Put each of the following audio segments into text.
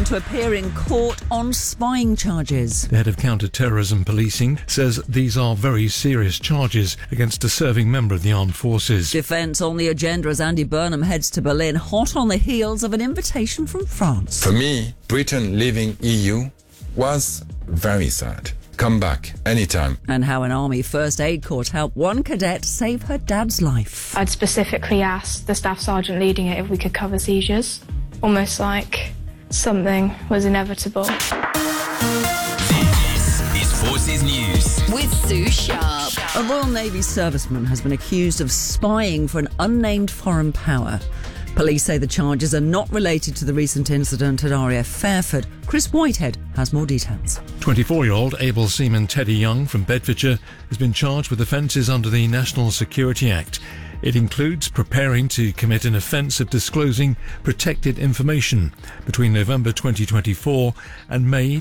to appear in court on spying charges. The head of counter-terrorism policing says these are very serious charges against a serving member of the armed forces. Defence on the agenda as Andy Burnham heads to Berlin, hot on the heels of an invitation from France. For me, Britain leaving EU was very sad. Come back anytime. And how an army first aid course helped one cadet save her dad's life. I'd specifically asked the staff sergeant leading it if we could cover seizures. Almost like something was inevitable. This is Forces News with Sue Sharp. A Royal Navy serviceman has been accused of spying for an unnamed foreign power. Police say the charges are not related to the recent incident at RAF Fairford. Chris Whitehead has more details. 24-year-old able seaman Teddy Young from Bedfordshire has been charged with offences under the National Security Act. It includes preparing to commit an offence of disclosing protected information between November 2024 and May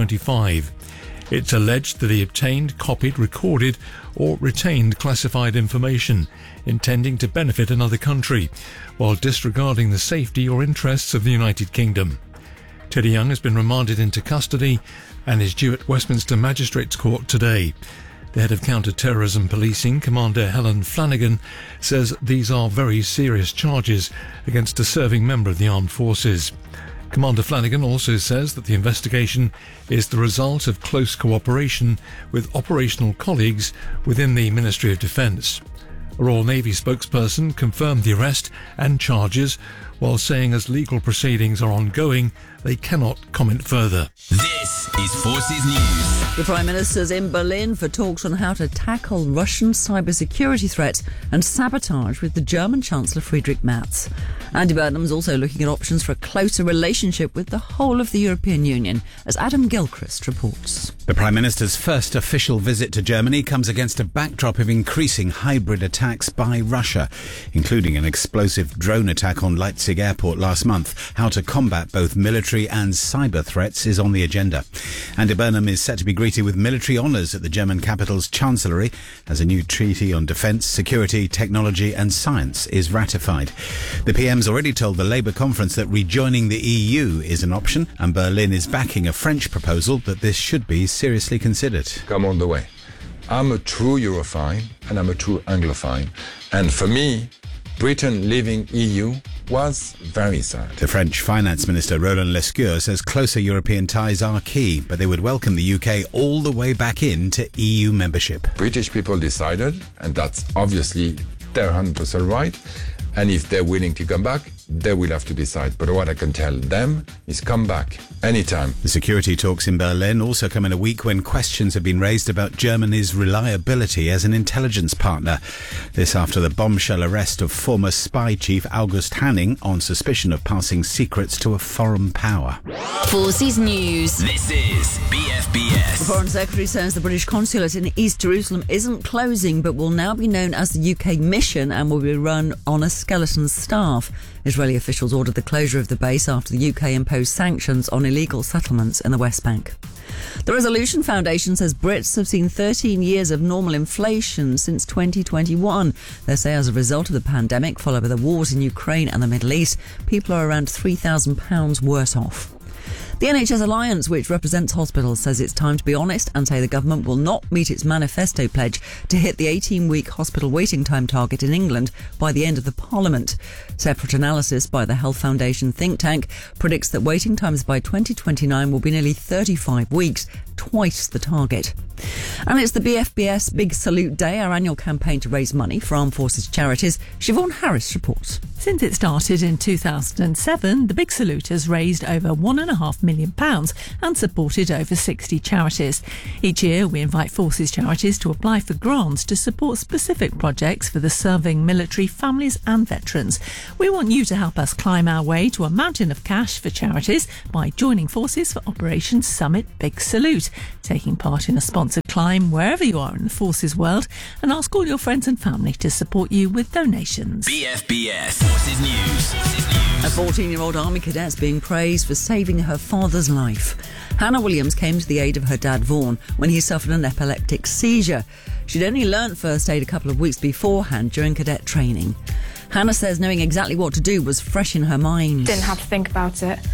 2025. It's alleged that he obtained, copied, recorded or retained classified information intending to benefit another country while disregarding the safety or interests of the United Kingdom. Teddy Young has been remanded into custody and is due at Westminster Magistrates Court today. The head of counter-terrorism policing, Commander Helen Flanagan, says these are very serious charges against a serving member of the armed forces. Commander Flanagan also says that the investigation is the result of close cooperation with operational colleagues within the Ministry of Defence. A Royal Navy spokesperson confirmed the arrest and charges, while saying as legal proceedings are ongoing, they cannot comment further. This is Forces News. The Prime Minister's in Berlin for talks on how to tackle Russian cybersecurity threats and sabotage with the German Chancellor Friedrich Merz. Andy Burnham's also looking at options for a closer relationship with the whole of the European Union, as Adam Gilchrist reports. The Prime Minister's first official visit to Germany comes against a backdrop of increasing hybrid attacks by Russia, including an explosive drone attack on Leipzig airport last month. How to combat both military and cyber threats is on the agenda. Andy Burnham is set to be greeted with military honours at the German capital's chancellery as a new treaty on defence, security, technology and science is ratified. The PM's already told the Labour conference that rejoining the EU is an option, and Berlin is backing a French proposal that this should be seriously considered. Come all the way. I'm a true Europhile and I'm a true Anglophile. And for me, Britain leaving EU was very sad. The French Finance Minister Roland Lescure says closer European ties are key, but they would welcome the UK all the way back into EU membership. British people decided, and that's obviously their 100% right. And if they're willing to come back, they will have to decide. But what I can tell them is come back anytime. The security talks in Berlin also come in a week when questions have been raised about Germany's reliability as an intelligence partner. This after the bombshell arrest of former spy chief August Hanning on suspicion of passing secrets to a foreign power. Forces News. This is BFBS. The Foreign Secretary says the British consulate in East Jerusalem isn't closing but will now be known as the UK mission and will be run on a skeleton staff. Israeli officials ordered the closure of the base after the UK imposed sanctions on illegal settlements in the West Bank. The Resolution Foundation says Brits have seen 13 years of normal inflation since 2021. They say as a result of the pandemic, followed by the wars in Ukraine and the Middle East, people are around £3,000 worse off. The NHS Alliance, which represents hospitals, says it's time to be honest and say the government will not meet its manifesto pledge to hit the 18-week hospital waiting time target in England by the end of the Parliament. Separate analysis by the Health Foundation think tank predicts that waiting times by 2029 will be nearly 35 weeks, twice the target. And it's the BFBS Big Salute Day, our annual campaign to raise money for armed forces charities. Siobhan Harris reports. Since it started in 2007, the Big Salute has raised over £1.5 million and supported over 60 charities. Each year, we invite forces charities to apply for grants to support specific projects for the serving military, families and veterans. We want you to help us climb our way to a mountain of cash for charities by joining forces for Operation Summit Big Salute, taking part in a sponsored climb wherever you are in the forces world, and ask all your friends and family to support you with donations. BFBS Forces News. A 14-year-old Army cadet's being praised for saving her father's life. Hannah Williams came to the aid of her dad Vaughan when he suffered an epileptic seizure. She'd only learnt first aid a couple of weeks beforehand during cadet training. Hannah says knowing exactly what to do was fresh in her mind. Didn't have to think about it.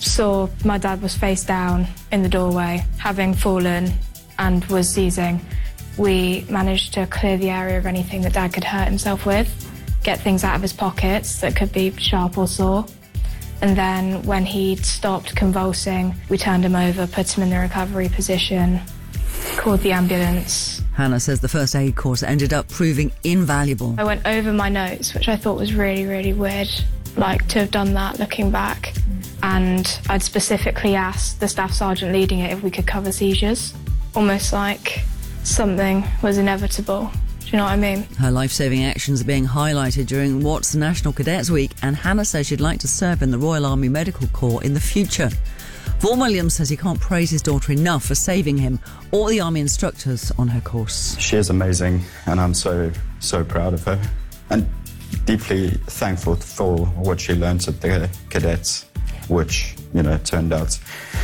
saw my dad was face down in the doorway, having fallen and was seizing. We managed to clear the area of anything that Dad could hurt himself with, get things out of his pockets that could be sharp or sore. And then when he'd stopped convulsing, we turned him over, put him in the recovery position, called the ambulance. Hannah says the first aid course ended up proving invaluable. I went over my notes, which I thought was really, really weird, like to have done that looking back. And I'd specifically asked the staff sergeant leading it if we could cover seizures, almost like something was inevitable. Do you know what I mean? Her life-saving actions are being highlighted during what's National Cadets Week, and Hannah says she'd like to serve in the Royal Army Medical Corps in the future. Vaughan Williams says he can't praise his daughter enough for saving him or the Army instructors on her course. She is amazing, and I'm so proud of her. And deeply thankful for what she learned at the cadets, which, turned out,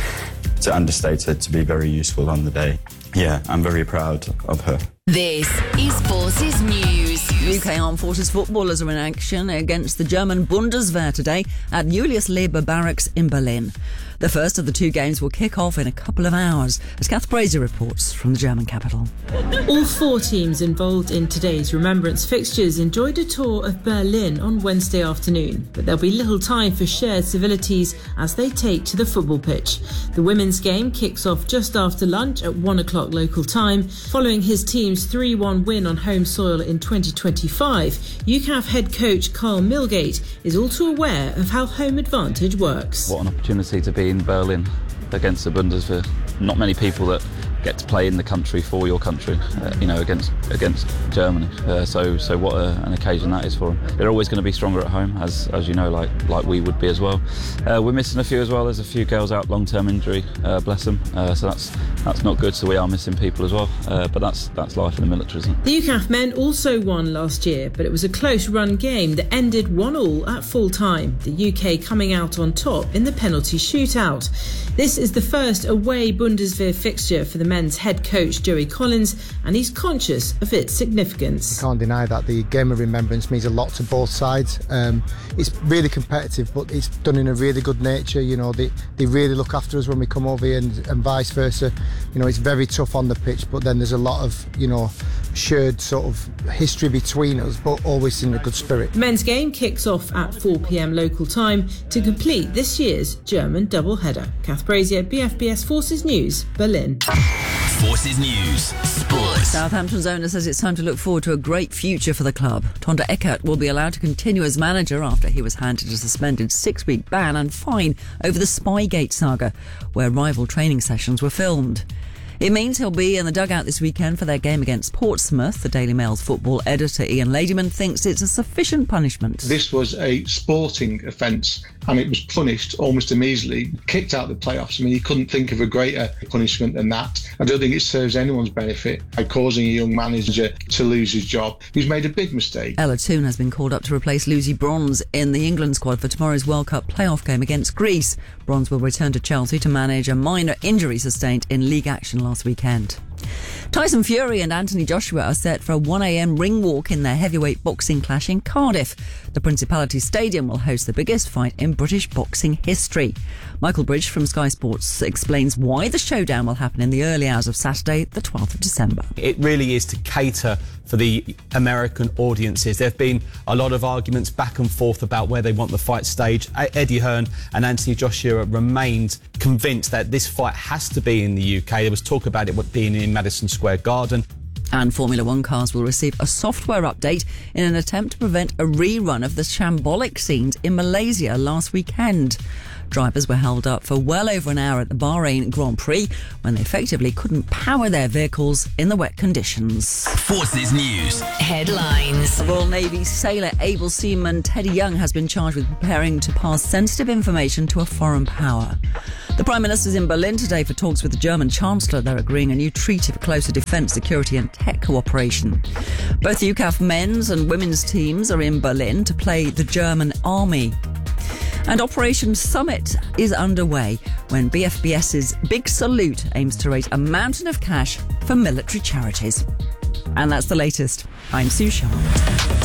to understate it, to be very useful on the day. Yeah, I'm very proud of her. This is Forces News. UK Armed Forces footballers are in action against the German Bundeswehr today at Julius Leber Barracks in Berlin. The first of the two games will kick off in a couple of hours, as Kath Brazier reports from the German capital. All four teams involved in today's remembrance fixtures enjoyed a tour of Berlin on Wednesday afternoon, but there'll be little time for shared civilities as they take to the football pitch. The women's game kicks off just after lunch at 1 o'clock local time. Following his team's 3-1 win on home soil in 2025, UCAF head coach Carl Milgate is all too aware of how home advantage works. What an opportunity to be in Berlin against the Bundeswehr. Not many people that get to play in the country for your country, against Germany. So what an occasion that is for them. They're always going to be stronger at home, as you know, like we would be as well. We're missing a few as well. There's a few girls out long-term injury, bless them. So that's not good. So we are missing people as well. But that's life in the military, isn't it? The UCAF men also won last year, but it was a close-run game that ended 1-1 at full-time. The UK coming out on top in the penalty shootout. This is the first away Bundeswehr fixture for the men's head coach Joey Collins, and he's conscious of its significance. I can't deny that the game of remembrance means a lot to both sides. It's really competitive, but it's done in a really good nature. They really look after us when we come over here, and vice versa. It's very tough on the pitch, but then there's a lot of shared sort of history between us, but always in a good spirit. The men's game kicks off at 4 p.m. local time to complete this year's German doubleheader. Kath Brazier, BFBS Forces News, Berlin. Forces News, Sports. Southampton's owner says it's time to look forward to a great future for the club. Tonda Eckert will be allowed to continue as manager after he was handed a suspended 6-week ban and fine over the Spygate saga, where rival training sessions were filmed. It means he'll be in the dugout this weekend for their game against Portsmouth. The Daily Mail's football editor Ian Ladyman thinks it's a sufficient punishment. This was a sporting offence and it was punished almost immediately, kicked out of the playoffs. I mean, you couldn't think of a greater punishment than that. I don't think it serves anyone's benefit by causing a young manager to lose his job. He's made a big mistake. Ella Toone has been called up to replace Lucy Bronze in the England squad for tomorrow's World Cup playoff game against Greece. Bronze will return to Chelsea to manage a minor injury sustained in league action last weekend. Tyson Fury and Anthony Joshua are set for a 1am ring walk in their heavyweight boxing clash in Cardiff. The Principality Stadium will host the biggest fight in British boxing history. Michael Bridge from Sky Sports explains why the showdown will happen in the early hours of Saturday, the 12th of December. It really is to cater for the American audiences. There have been a lot of arguments back and forth about where they want the fight staged. Eddie Hearn and Anthony Joshua remained convinced that this fight has to be in the UK. There was talk about it being in Madison Square Garden. And Formula One cars will receive a software update in an attempt to prevent a rerun of the shambolic scenes in Malaysia last weekend. Drivers were held up for well over an hour at the Bahrain Grand Prix when they effectively couldn't power their vehicles in the wet conditions. Forces News. Headlines. The Royal Navy sailor able seaman Teddy Young has been charged with preparing to pass sensitive information to a foreign power. The Prime Minister's in Berlin today for talks with the German Chancellor. They're agreeing a new treaty for closer defence, security and tech cooperation. Both UCAF men's and women's teams are in Berlin to play the German Army. And Operation Summit is underway when BFBS's Big Salute aims to raise a mountain of cash for military charities. And that's the latest. I'm Sue Sharp.